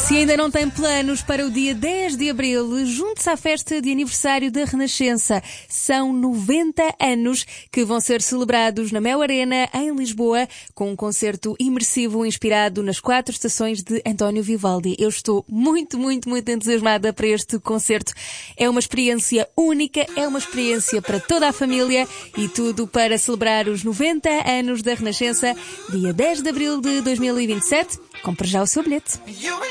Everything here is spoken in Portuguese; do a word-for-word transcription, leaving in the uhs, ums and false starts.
Se ainda não tem planos para o dia dez de abril, junte-se à festa de aniversário da Renascença. São noventa anos que vão ser celebrados na Mel Arena, em Lisboa, com um concerto imersivo inspirado nas quatro estações de António Vivaldi. Eu estou muito, muito, muito entusiasmada para este concerto. É uma experiência única, é uma experiência para toda a família e tudo para celebrar os noventa anos da Renascença, dia dez de abril de dois mil e vinte e sete. Compre já o seu bilhete.